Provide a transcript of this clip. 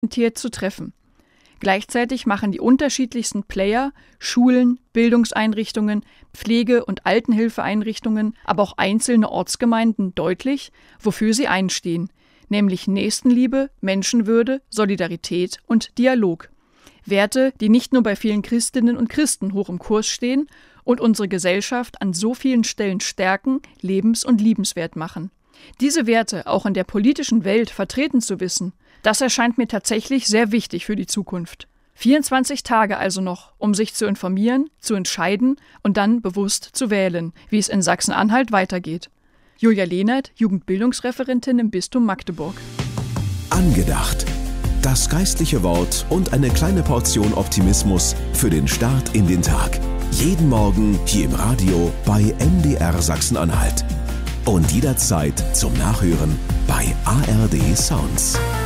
orientiert zu treffen. Gleichzeitig machen die unterschiedlichsten Player, Schulen, Bildungseinrichtungen, Pflege- und Altenhilfeeinrichtungen, aber auch einzelne Ortsgemeinden deutlich, wofür sie einstehen, nämlich Nächstenliebe, Menschenwürde, Solidarität und Dialog. Werte, die nicht nur bei vielen Christinnen und Christen hoch im Kurs stehen und unsere Gesellschaft an so vielen Stellen stärken, lebens- und liebenswert machen. Diese Werte auch in der politischen Welt vertreten zu wissen, das erscheint mir tatsächlich sehr wichtig für die Zukunft. 24 Tage also noch, um sich zu informieren, zu entscheiden und dann bewusst zu wählen, wie es in Sachsen-Anhalt weitergeht. Julia Lehnert, Jugendbildungsreferentin im Bistum Magdeburg. Angedacht. Das geistliche Wort und eine kleine Portion Optimismus für den Start in den Tag. Jeden Morgen hier im Radio bei MDR Sachsen-Anhalt. Und jederzeit zum Nachhören bei ARD Sounds.